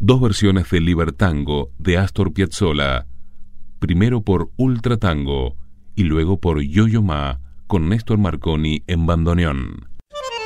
Dos versiones de Libertango de Astor Piazzolla, primero por Ultratango y luego por Yo-Yo Ma con Néstor Marconi en bandoneón.